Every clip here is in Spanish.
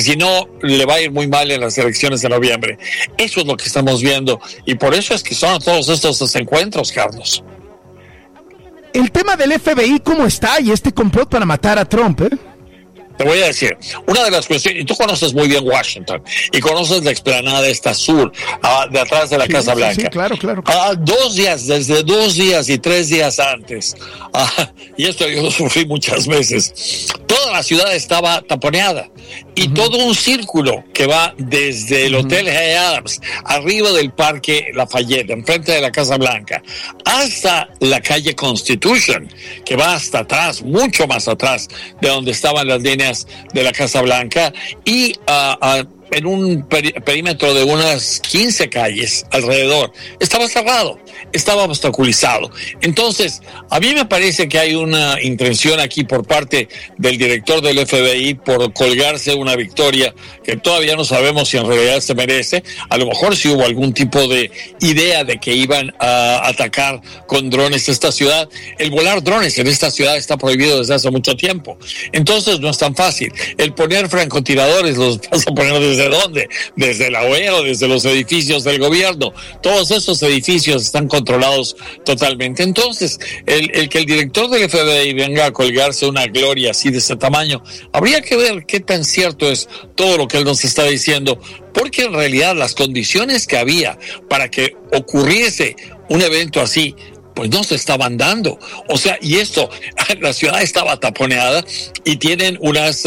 si no, le va a ir muy mal en las elecciones de noviembre. Eso es lo que estamos viendo, y por eso es que son todos estos desencuentros, Carlos. El tema del FBI, ¿cómo está? Y este complot para matar a Trump, ¿eh? Te voy a decir, una de las cuestiones, y tú conoces muy bien Washington, y conoces la explanada esta sur, de atrás de la Casa Blanca. Sí, claro. 2 días, desde 2 días y 3 días antes, y esto yo lo sufrí muchas veces, toda la ciudad estaba taponeada, y todo un círculo que va desde el Hotel Hay Adams, arriba del Parque Lafayette, enfrente de la Casa Blanca, hasta la calle Constitution, que va hasta atrás, mucho más atrás de donde estaban las líneas de la Casa Blanca, y en un perímetro de unas 15 calles alrededor estaba cerrado, estaba obstaculizado. Entonces, a mí me parece que hay una intención aquí por parte del director del FBI por colgarse una victoria que todavía no sabemos si en realidad se merece. A lo mejor sí hubo algún tipo de idea de que iban a atacar con drones esta ciudad. El volar drones en esta ciudad está prohibido desde hace mucho tiempo. Entonces no es tan fácil. El poner francotiradores, los vas a poner ¿desde dónde? Desde la OEA o desde los edificios del gobierno. Todos esos edificios están controlados totalmente. Entonces, el que el director del FBI venga a colgarse una gloria así de ese tamaño, habría que ver qué tan cierto es todo lo que él nos está diciendo, porque en realidad las condiciones que había para que ocurriese un evento así, pues no se estaban dando. O sea, y esto, la ciudad estaba taponeada y tienen unas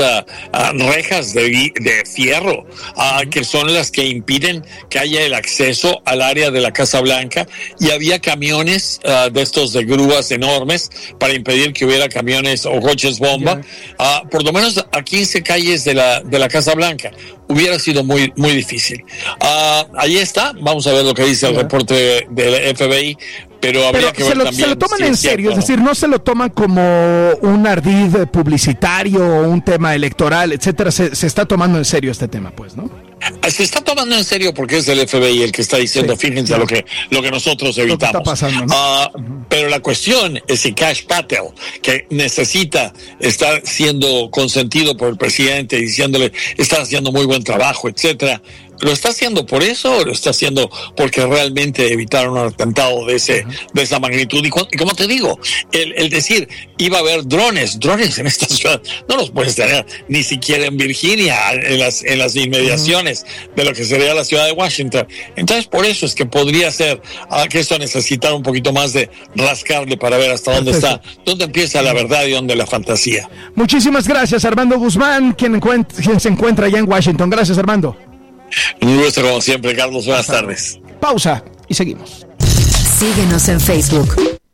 rejas de fierro que son las que impiden que haya el acceso al área de la Casa Blanca, y había camiones de estos de grúas enormes para impedir que hubiera camiones o coches bomba, por lo menos a 15 calles de la Casa Blanca. Hubiera sido muy, muy difícil. Ahí está, vamos a ver lo que dice el reporte del FBI. Pero habría que ver también. Se lo toman en serio, es decir, no se lo toman como un ardid publicitario o un tema electoral, etcétera. Se está tomando en serio este tema, pues, ¿no? Se está tomando en serio porque es el FBI el que está diciendo, fíjense lo que nosotros evitamos. Lo que está pasando, ¿no? Pero la cuestión es si Kash Patel, que necesita estar siendo consentido por el presidente, diciéndole, está haciendo muy buen trabajo, etcétera, ¿lo está haciendo por eso o lo está haciendo porque realmente evitaron un atentado de esa magnitud? Y como te digo, el decir, iba a haber drones en esta ciudad, no los puedes tener ni siquiera en Virginia, en las inmediaciones de lo que sería la ciudad de Washington. Entonces, por eso es que podría ser que esto necesitara un poquito más de rascarle para ver hasta dónde está, dónde empieza la verdad y dónde la fantasía. Muchísimas gracias, Armando Guzmán, quien se encuentra allá en Washington. Gracias, Armando. Un gusto como siempre, Carlos. Buenas tardes. Pausa y seguimos. Síguenos en Facebook.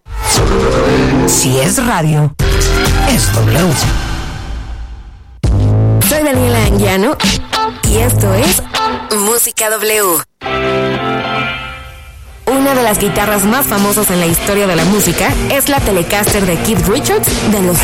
Si es radio, es W. Soy Daniela Anguiano y esto es Música W. Una de las guitarras más famosas en la historia de la música es la Telecaster de Keith Richards de los